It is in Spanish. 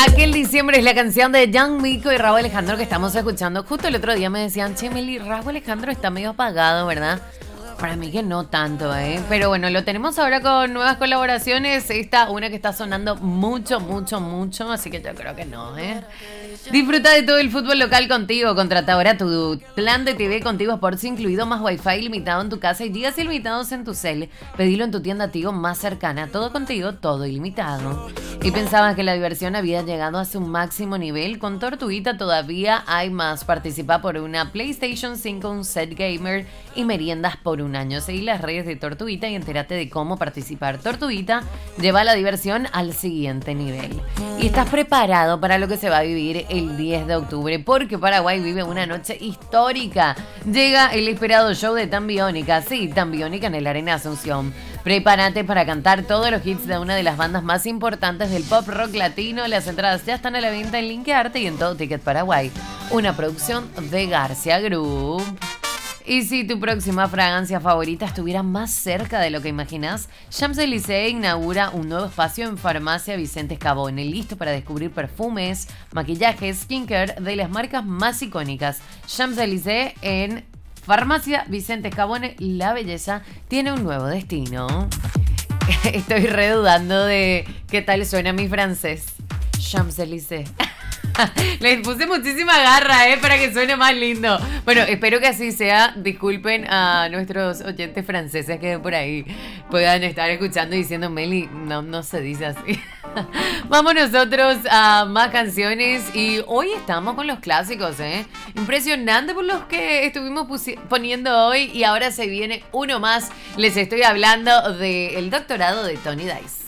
Aquel diciembre es la canción de Young Miko y Rauw Alejandro que estamos escuchando. Justo el otro día me decían, che, Meli, Rauw Alejandro está medio apagado, ¿verdad? Para mí que no tanto, ¿eh? Pero bueno, lo tenemos ahora con nuevas colaboraciones. Una que está sonando mucho, así que yo creo que no, ¿eh? Disfruta de todo el fútbol local contigo. Contrata ahora tu plan de TV con Tigo Sports incluido, más Wi-Fi ilimitado en tu casa y gigas ilimitados en tu cel. Pedilo en tu tienda Tigo más cercana. Todo contigo, todo ilimitado. ¿Y pensabas que la diversión había llegado a su máximo nivel? Con Tortuguita todavía hay más. Participa por una PlayStation 5, un set gamer y meriendas por un año. Seguí las redes de Tortuguita y entérate de cómo participar. Tortuguita lleva la diversión al siguiente nivel. ¿Y estás preparado para lo que se va a vivir el 10 de octubre? Porque Paraguay vive una noche histórica. Llega el esperado show de Tan Biónica. Sí, Tan Biónica en el Arena Asunción. Prepárate para cantar todos los hits de una de las bandas más importantes del pop rock latino. Las entradas ya están a la venta en Linkearte y en Todo Ticket Paraguay. Una producción de García Group. Y si tu próxima fragancia favorita estuviera más cerca de lo que imaginas, Champs-Élysées inaugura un nuevo espacio en Farmacia Vicente Escabone, listo para descubrir perfumes, maquillajes, skincare de las marcas más icónicas. Champs-Élysées en Farmacia Vicente Escabone, la belleza tiene un nuevo destino. Estoy redudando de qué tal suena mi francés. Champs-Élysées. Les puse muchísima garra, para que suene más lindo. Bueno, espero que así sea. Disculpen a nuestros oyentes franceses que por ahí puedan estar escuchando y diciendo, Meli, no se dice así. Vamos nosotros a más canciones y hoy estamos con los clásicos, Impresionante por los que estuvimos poniendo hoy y ahora se viene uno más. Les estoy hablando del doctorado de Tony Dice.